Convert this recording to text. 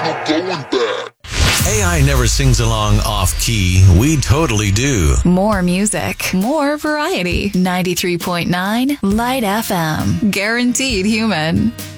going back. AI never sings along off-key. We totally do. More music, more variety. 93.9 Light FM. Guaranteed human.